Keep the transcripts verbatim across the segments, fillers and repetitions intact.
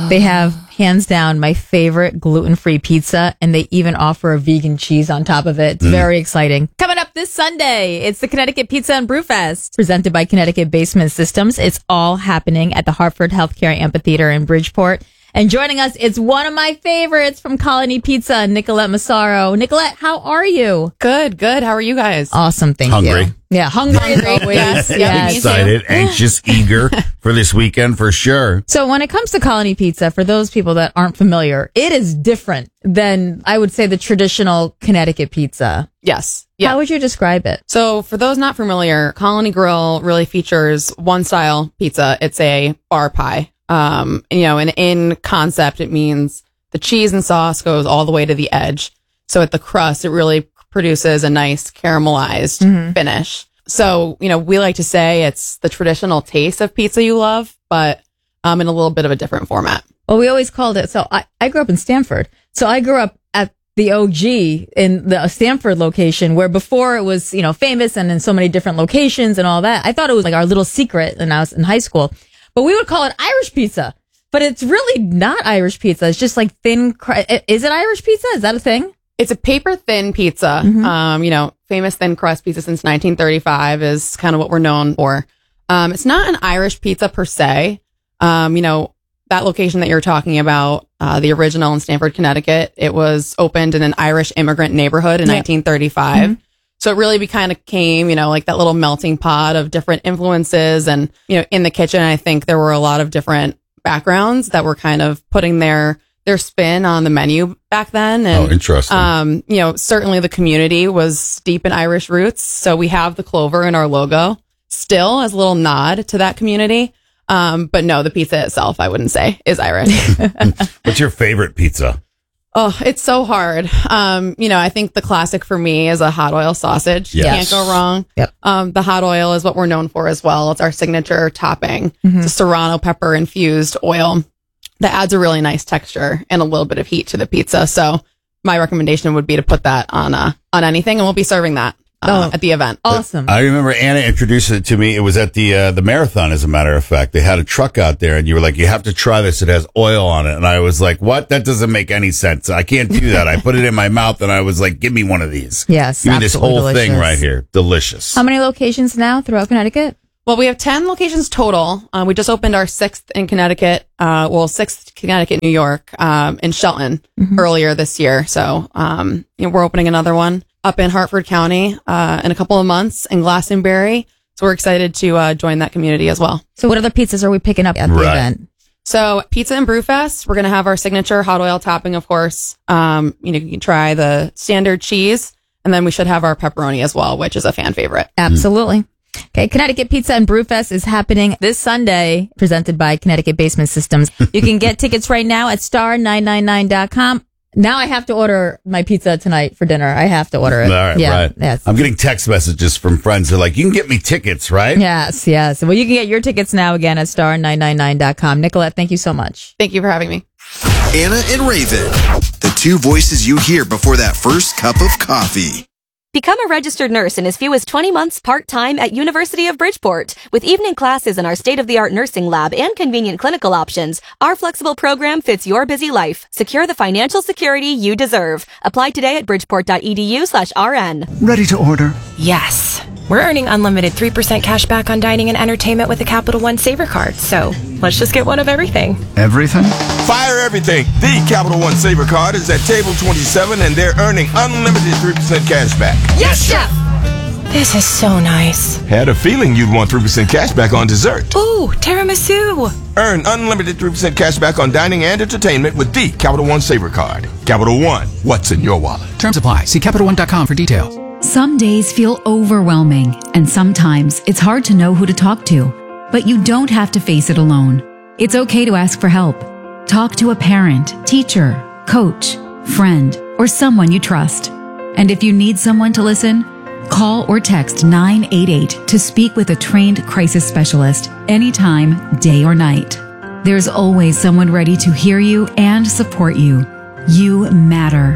They have, hands down, my favorite gluten-free pizza, and they even offer a vegan cheese on top of it. It's mm. very exciting. Coming up this Sunday, it's the Connecticut Pizza and Brew Fest, presented by Connecticut Basement Systems. It's all happening at the Hartford Healthcare Amphitheater in Bridgeport. And joining us, it's one of my favorites from Colony Pizza, Nicolette Massaro. Nicolette, how are you? Good, good. How are you guys? Awesome, thank hungry. you. Hungry. Yeah, hungry as always. Yes, yes. Excited, anxious, eager for this weekend for sure. So when it comes to Colony Pizza, for those people that aren't familiar, it is different than, I would say, the traditional Connecticut pizza. Yes. Yeah. How would you describe it? So for those not familiar, Colony Grill really features one style pizza. It's a bar pie. Um, you know, and in concept, it means the cheese and sauce goes all the way to the edge. So at the crust, it really produces a nice caramelized mm-hmm. finish. So, you know, we like to say it's the traditional taste of pizza you love, but um, in a little bit of a different format. Well, we always called it. So I, I grew up in Stamford. So I grew up at the O G in the Stamford location, where before it was, you know, famous and in so many different locations and all that. I thought it was like our little secret when I was in high school. But we would call it Irish pizza. But it's really not Irish pizza. It's just like thin. Cr- Is it Irish pizza? Is that a thing? It's a paper thin pizza. Mm-hmm. Um, you know, famous thin crust pizza since nineteen thirty-five is kind of what we're known for. Um, it's not an Irish pizza per se. Um, you know, that location that you're talking about, uh, the original in Stamford, Connecticut, it was opened in an Irish immigrant neighborhood in yep. nineteen thirty-five. Mm-hmm. So it really be kind of came, you know, like that little melting pot of different influences. And, you know, in the kitchen, I think there were a lot of different backgrounds that were kind of putting their, their spin on the menu back then. And, oh, interesting. Um, you know, certainly the community was deep in Irish roots. So we have the clover in our logo still as a little nod to that community. Um, but no, the pizza itself, I wouldn't say is Irish. What's your favorite pizza? Oh, it's so hard. Um, you know, I think the classic for me is a hot oil sausage. Yes. Can't go wrong. Yep. Um, the hot oil is what we're known for as well. It's our signature topping. Mm-hmm. It's a serrano pepper infused oil that adds a really nice texture and a little bit of heat to the pizza. So my recommendation would be to put that on uh, on anything, and we'll be serving that uh, oh, at the event. Awesome. I remember Anna introduced it to me. It was at the uh, the marathon, as a matter of fact. They had a truck out there, and you were like, you have to try this. It has oil on it. And I was like, what? That doesn't make any sense. I can't do that. I put it in my mouth, and I was like, give me one of these. Yes, give me this whole delicious. thing right here. Delicious. How many locations now throughout Connecticut? Well, we have ten locations total. Uh, we just opened our sixth in Connecticut, uh, well, sixth Connecticut, New York, um, in Shelton mm-hmm. earlier this year. So, um, you know, we're opening another one up in Hartford County, uh, in a couple of months in Glastonbury. So we're excited to, uh, join that community as well. So what other pizzas are we picking up at the right. event? So Pizza and Brew Fest, we're going to have our signature hot oil topping, of course. Um, you know, you can try the standard cheese, and then we should have our pepperoni as well, which is a fan favorite. Absolutely. Okay, Connecticut Pizza and Brew Fest is happening this Sunday, presented by Connecticut Basement Systems. You can get tickets right now at star nine nine nine dot com. Now I have to order my pizza tonight for dinner. I have to order it. All right, yeah, right. Yes. I'm getting text messages from friends. They're like, you can get me tickets, right? Yes, yes. Well, you can get your tickets now again at star nine nine nine dot com. Nicolette, thank you so much. Thank you for having me. Anna and Raven, the two voices you hear before that first cup of coffee. Become a registered nurse in as few as twenty months part-time at University of Bridgeport. With evening classes in our state-of-the-art nursing lab and convenient clinical options, our flexible program fits your busy life. Secure the financial security you deserve. Apply today at bridgeport.edu slash RN. Ready to order? Yes. We're earning unlimited three percent cash back on dining and entertainment with a Capital One Saver card, so let's just get one of everything. Everything? Fire everything. The Capital One Saver card is at table twenty-seven, and they're earning unlimited three percent cash back. Yes, Chef! This is so nice. Had a feeling you'd want three percent cash back on dessert. Ooh, tiramisu. Earn unlimited three percent cash back on dining and entertainment with the Capital One Saver card. Capital One, what's in your wallet? Terms apply. See Capital One dot com for details. Some days feel overwhelming, and sometimes it's hard to know who to talk to. But you don't have to face it alone. It's okay to ask for help. Talk to a parent, teacher, coach, friend, or someone you trust. And if you need someone to listen, call or text nine eight eight to speak with a trained crisis specialist anytime, day or night. There's always someone ready to hear you and support you. You matter.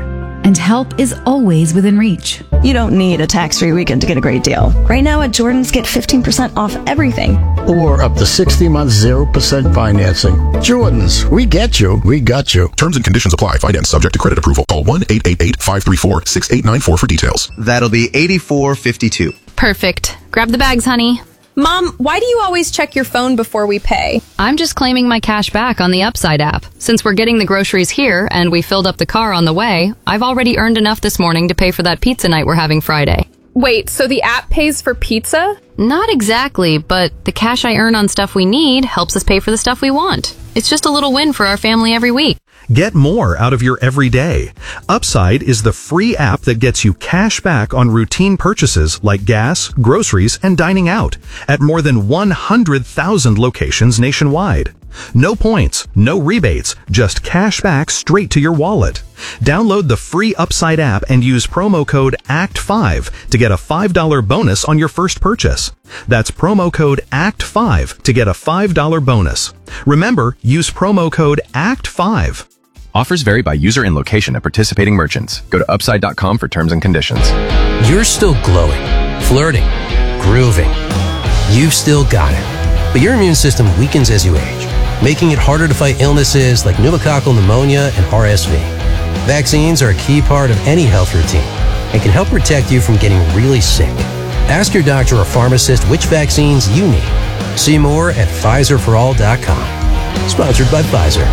and help is always within reach. You don't need a tax-free weekend to get a great deal. Right now at Jordan's, get fifteen percent off everything. Or up to sixty months, zero percent financing. Jordan's, we get you, we got you. Terms and conditions apply. Finance subject to credit approval. Call one eight eight eight, five three four, six eight nine four for details. That'll be eighty-four fifty-two. Perfect. Grab the bags, honey. Mom, why do you always check your phone before we pay? I'm just claiming my cash back on the Upside app. Since we're getting the groceries here and we filled up the car on the way, I've already earned enough this morning to pay for that pizza night we're having Friday. Wait, so the app pays for pizza? Not exactly, but the cash I earn on stuff we need helps us pay for the stuff we want. It's just a little win for our family every week. Get more out of your everyday. Upside is the free app that gets you cash back on routine purchases like gas, groceries, and dining out at more than one hundred thousand locations nationwide. No points, no rebates, just cash back straight to your wallet. Download the free Upside app and use promo code A C T five to get a five dollars bonus on your first purchase. That's promo code A C T five to get a five dollars bonus. Remember, use promo code A C T five. Offers vary by user and location at participating merchants. Go to upside dot com for terms and conditions. You're still glowing, flirting, grooving. You've still got it. But your immune system weakens as you age, making it harder to fight illnesses like pneumococcal pneumonia and R S V. Vaccines are a key part of any health routine and can help protect you from getting really sick. Ask your doctor or pharmacist which vaccines you need. See more at Pfizer for all dot com. Sponsored by Pfizer.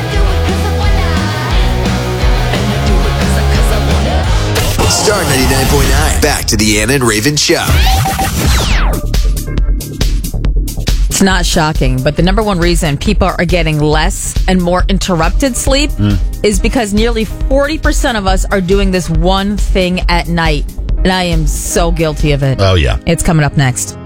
Star ninety-nine point nine. Back to the Anna and Raven Show. It's not shocking, but the number one reason people are getting less and more interrupted sleep mm. is because nearly forty percent of us are doing this one thing at night. And I am so guilty of it. Oh, yeah. It's coming up next.